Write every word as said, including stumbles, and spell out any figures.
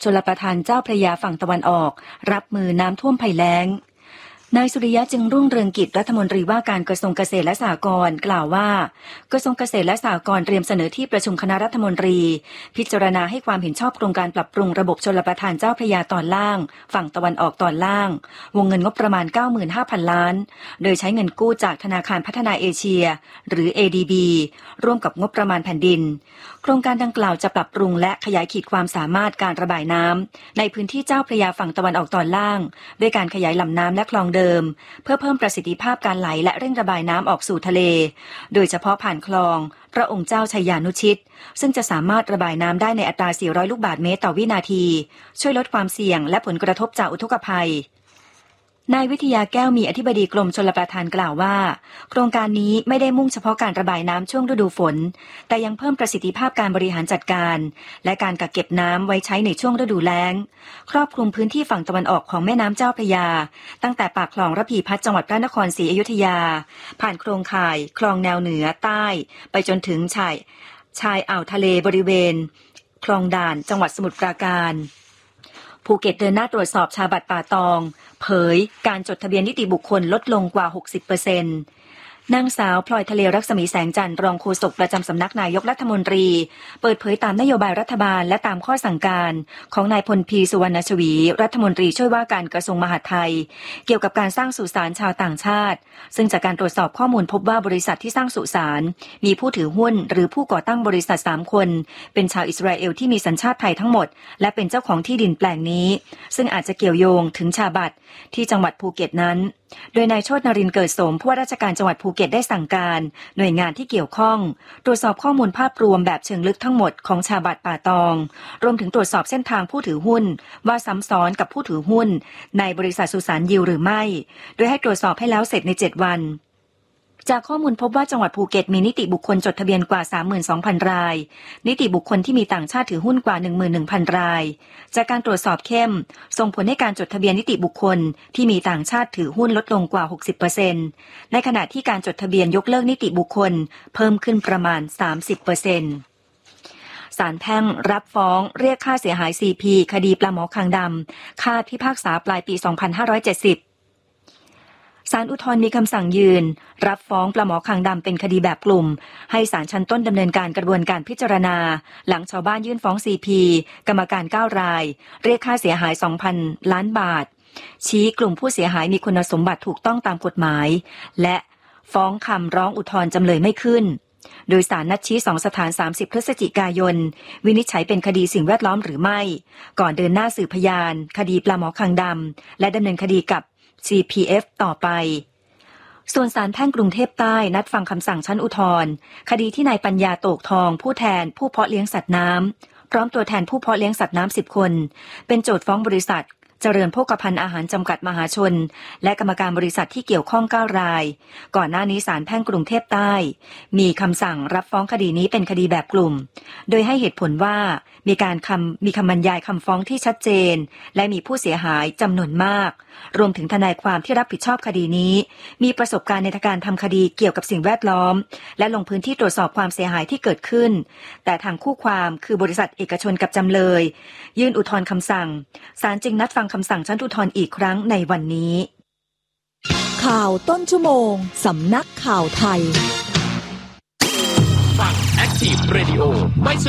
ชลประทานเจ้าพระยาฝั่งตะวันออกรับมือน้ำท่วมภัยแล้งนายสุริยะจึงรุ่งเรืองกิจรัฐมนตรีว่าการกระทรวงเกษตรและสหกรณ์กล่าวว่ากระทรวงเกษตรและสหกรณ์เตรียมเสนอที่ประชุมคณะรัฐมนตรีพิจารณาให้ความเห็นชอบโครงการปรับปรุงระบบชลประทานเจ้าพระยาตอนล่างฝั่งตะวันออกตอนล่างวงเงินงบประมาณ เก้าหมื่นห้าพัน ล้านโดยใช้เงินกู้จากธนาคารพัฒนาเอเชียหรือ เอ ดี บี ร่วมกับงบประมาณแผ่นดินโครงการดังกล่าวจะปรับปรุงและขยายขีดความสามารถการระบายน้ำในพื้นที่เจ้าพระยาฝั่งตะวันออกตอนล่างด้วยการขยายลำน้ำและคลองเดิมเพื่อเพิ่มประสิทธิภาพการไหลและเร่งระบายน้ำออกสู่ทะเลโดยเฉพาะผ่านคลองพระองค์เจ้าชัยยานุชิตซึ่งจะสามารถระบายน้ำได้ในอัตราสี่ร้อยลูกบาศก์เมตรต่อวินาทีช่วยลดความเสี่ยงและผลกระทบจากอุทกภัยนายวิทยาแก้วมีอธิบดีกรมชลประทานกล่าวว่าโครงการนี้ไม่ได้มุ่งเฉพาะการระบายน้ำช่วงฤดูฝนแต่ยังเพิ่มประสิทธิภาพการบริหารจัดการและการกักเก็บน้ำไว้ใช้ในช่วงฤดูแล้งครอบคลุมพื้นที่ฝั่งตะวันออกของแม่น้ำเจ้าพระยาตั้งแต่ปากคลองระพีพัฒน์จังหวัดพระนครศรีอยุธยาผ่านโครงข่ายคลองแนวเหนือใต้ไปจนถึงชายชายอ่าวทะเลบริเวณคลองด่านจังหวัดสมุทรปราการภูเก็ตเดินหน้าตรวจสอบชาบัตรป่าตองเผยการจดทะเบียนนิติบุคคลลดลงกว่า หกสิบเปอร์เซ็นต์ นางสาวพลอยทะเลรักษมีแสงจันทร์รองโฆษกประจำสำนักนายกรัฐมนตรีเปิดเผยตามนโยบายรัฐบาลและตามข้อสั่งการของนายพลพีสุวรรณชวีรัฐมนตรีช่วยว่าการกระทรวงมหาดไทยเกี่ยวกับการสร้างสุสานชาวต่างชาติซึ่งจากการตรวจสอบข้อมูลพบว่าบริษัทที่สร้างสุสานมีผู้ถือหุ้นหรือผู้ก่อตั้งบริษัทสามคนเป็นชาวอิสราเอลที่มีสัญชาติไทยทั้งหมดและเป็นเจ้าของที่ดินแปลงนี้ซึ่งอาจจะเกี่ยวโยงถึงชาบัตรที่จังหวัดภูเก็ตนั้นโดยนายโชตินรินทร์เกิดสมผู้ว่าราชการจังหวัดภูเก็ตได้สั่งการหน่วยงานที่เกี่ยวข้องตรวจสอบข้อมูลภาพรวมแบบเชิงลึกทั้งหมดของชาบัตรป่าตองรวมถึงตรวจสอบเส้นทางผู้ถือหุ้นว่าซ้ำซ้อนกับผู้ถือหุ้นในบริษัทสุสานยิวหรือไม่โดยให้ตรวจสอบให้แล้วเสร็จในเจ็ดวันจากข้อมูลพบว่าจังหวัดภูเก็ตมีนิติบุคคลจดทะเบียนกว่า สามหมื่นสองพัน รายนิติบุคคลที่มีต่างชาติถือหุ้นกว่า หนึ่งหมื่นหนึ่งพัน รายจากการตรวจสอบเข้มส่งผลให้การจดทะเบียนนิติบุคคลที่มีต่างชาติถือหุ้นลดลงกว่า หกสิบเปอร์เซ็นต์ ในขณะที่การจดทะเบียนยกเลิกนิติบุคคลเพิ่มขึ้นประมาณ สามสิบเปอร์เซ็นต์ ศาลแพ่งรับฟ้องเรียกค่าเสียหาย ซี พี คดีปลาหมอคางดำคาดพิพากษาปลายปี สองพันห้าร้อยเจ็ดสิบศาลอุทธรณ์มีคำสั่งยืนรับฟ้องปลาหมอคางดำเป็นคดีแบบกลุ่มให้ศาลชั้นต้นดำเนินการกระบวนการพิจารณาหลังชาวบ้านยื่นฟ้อง ซี พี กรรมการเก้ารายเรียกค่าเสียหาย สองพัน ล้านบาทชี้กลุ่มผู้เสียหายมีคุณสมบัติถูกต้องตามกฎหมายและฟ้องคำร้องอุทธรณ์จำเลยไม่ขึ้นโดยศาลนัดชี้สองสถานสามสิบพฤศจิกายนวินิจฉัยเป็นคดีสิ่งแวดล้อมหรือไม่ก่อนเดินหน้าสืบพยานคดีปลาหมอคางดำและดำเนินคดีกับซี พี เอฟ ต่อไปส่วนศาลแพ่งกรุงเทพใต้นัดฟังคำสั่งชั้นอุทธรณ์คดีที่นายปัญญาโตกทองผู้แทนผู้เพาะเลี้ยงสัตว์น้ำพร้อมตัวแทนผู้เพาะเลี้ยงสัตว์น้ำสิบคนเป็นโจทก์ฟ้องบริษัทเจริญโภคภัณฑ์อาหารจำกัดมหาชนและกรรมการบริษัทที่เกี่ยวข้องเก้ารายก่อนหน้านี้ศาลแพ่งกรุงเทพใต้มีคำสั่งรับฟ้องคดีนี้เป็นคดีแบบกลุ่มโดยให้เหตุผลว่ามีการคำมีคำบรรยายคำฟ้องที่ชัดเจนและมีผู้เสียหายจำนวนมากรวมถึงทนายความที่รับผิดชอบคดีนี้มีประสบการณ์ในการทำคดีเกี่ยวกับสิ่งแวดล้อมและลงพื้นที่ตรวจสอบความเสียหายที่เกิดขึ้นแต่ทางคู่ความคือบริษัทเอกชนกับจำเลยยื่นอุทธรณ์คำสั่งศาลจึงนัดฟังคำสั่งชั้นอุทธรณ์อีกครั้งในวันนี้ข่าวต้นชั่วโมงสำนักข่าวไทยฟัง Active Radio ไม่